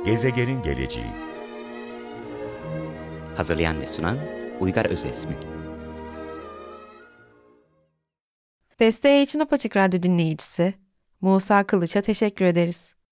Gezegenin geleceği. Hazırlayan ve sunan Uygar Özesmi. Desteği için Apaçık Radyo dinleyicisi Musa Kılıç'a teşekkür ederiz.